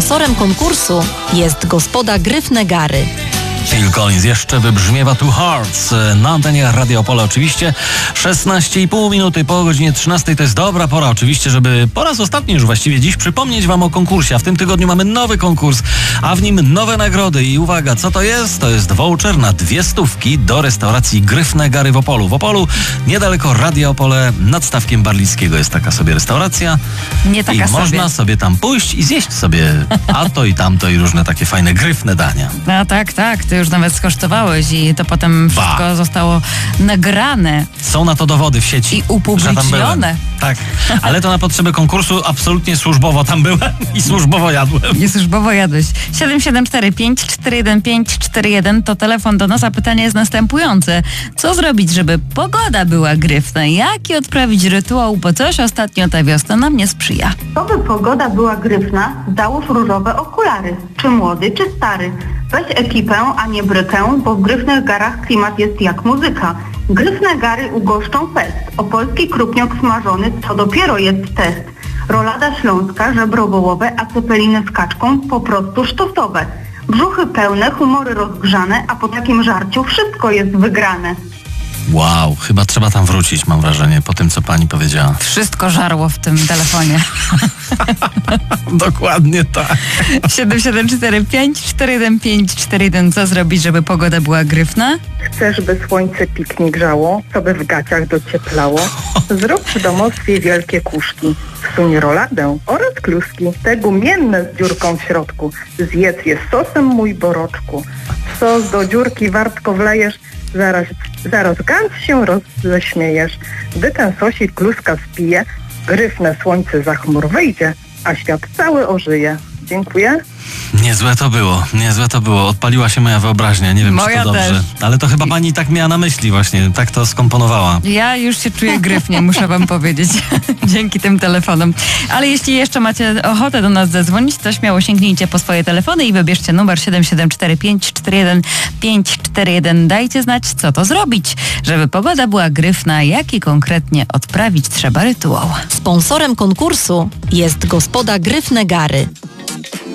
Sponsorem konkursu jest gospoda Gryfne Gary. Phil Collins jeszcze wybrzmiewa Two Hearts na antenie Radia Opole. Oczywiście 16,5 minuty po godzinie 13. To jest dobra pora oczywiście, żeby po raz ostatni już właściwie dziś przypomnieć wam o konkursie. A w tym tygodniu mamy nowy konkurs, a w nim nowe nagrody. I uwaga, co to jest? To jest voucher na 200 do restauracji Gryfne Gary w Opolu. W Opolu, niedaleko Radia Opole, nad Stawkiem Barlickiego jest taka sobie restauracja. Nie taka i sobie. Można sobie tam pójść i zjeść sobie a to i tamto i różne takie fajne gryfne dania. No tak, ty już nawet skosztowałeś i to potem wszystko zostało nagrane. Są na to dowody w sieci. I upublicznione. Tak, ale to na potrzeby konkursu absolutnie służbowo tam byłem i służbowo jadłem. I służbowo jadłeś. 774 541 to telefon do nas, a pytanie jest następujące. Co zrobić, żeby pogoda była gryfna? Jaki odprawić rytuał, bo coś ostatnio ta wiosna nam nie sprzyja. Aby pogoda była gryfna, załóż różowe okulary. Czy młody, czy stary. Weź ekipę, a nie brykę, bo w Gryfnych Garach klimat jest jak muzyka. Gryfne Gary ugoszczą fest. Opolski krupniok smażony to dopiero jest test. Rolada śląska, żebro wołowe, a cepeliny z kaczką po prostu sztosowe. Brzuchy pełne, humory rozgrzane, a po takim żarciu wszystko jest wygrane. Wow, chyba trzeba tam wrócić, mam wrażenie, po tym, co pani powiedziała. Wszystko żarło w tym telefonie. Dokładnie tak. 774 541 541. Co zrobić, żeby pogoda była gryfna? Chcesz, by słońce piknik grzało, co by w gaciach docieplało? Zrób w domostwie wielkie kuszki. Wsuń roladę oraz kluski, te gumienne z dziurką w środku. Zjedz je z sosem, mój boroczku. Sos do dziurki wartko wlejesz, zaraz gans się roześmiejesz. Gdy ten sosik kluska spije, gryfne słońce za chmur wyjdzie, a świat cały ożyje. Dziękuję. Niezłe to było. Odpaliła się moja wyobraźnia, nie wiem, Moja czy to dobrze. też. Ale to chyba pani tak miała na myśli właśnie, tak to skomponowała. Ja już się czuję gryfnie, muszę wam powiedzieć, dzięki tym telefonom. Ale jeśli jeszcze macie ochotę do nas zadzwonić, to śmiało sięgnijcie po swoje telefony i wybierzcie numer 774 541 541. Dajcie znać, co to zrobić, żeby pogoda była gryfna, jaki konkretnie odprawić trzeba rytuał. Sponsorem konkursu jest gospoda Gryfne Gary.